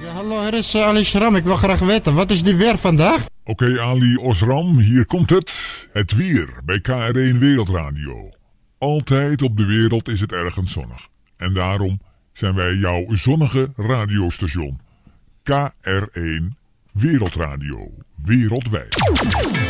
Ja, hallo, er is Ali Schram. Ik wil graag weten, wat is die weer vandaag? Oké, Ali Osram, hier komt het. Het weer bij KR1 Wereldradio. Altijd op de wereld is het ergens zonnig. En daarom zijn wij jouw zonnige radiostation. KR1 Wereldradio. Wereldwijd.